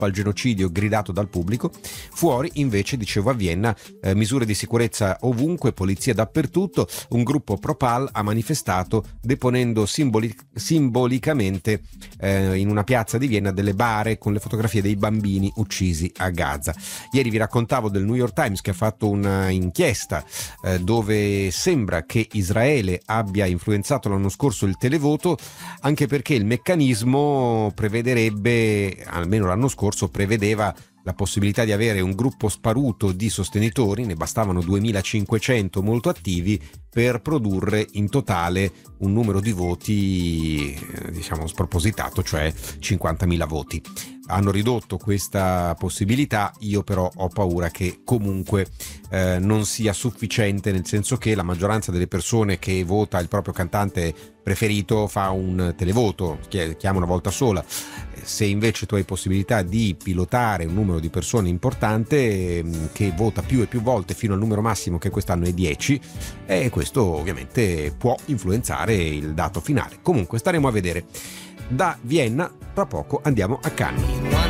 stop al genocidio gridato dal pubblico. Fuori invece, dicevo, a Vienna misure di sicurezza ovunque, polizia dappertutto. Un gruppo pro-Pal ha manifestato deponendo simbolicamente in una piazza di Vienna delle bare con le fotografie dei bambini uccisi a Gaza. Ieri vi raccontavo del New York Times che ha fatto una inchiesta dove sembra che Israele abbia influenzato l'anno scorso il televoto, anche perché il meccanismo prevederebbe, almeno l'anno scorso prevedeva la possibilità di avere un gruppo sparuto di sostenitori, ne bastavano 2500 molto attivi per produrre in totale un numero di voti diciamo spropositato, cioè 50.000 voti. Hanno ridotto questa possibilità, io però ho paura che comunque non sia sufficiente, nel senso che la maggioranza delle persone che vota il proprio cantante preferito fa un televoto, chiama una volta sola. Se invece tu hai possibilità di pilotare un numero di persone importante che vota più e più volte fino al numero massimo che quest'anno è 10, e questo ovviamente può influenzare il dato finale. Comunque staremo a vedere. Da Vienna tra poco andiamo a Cannes.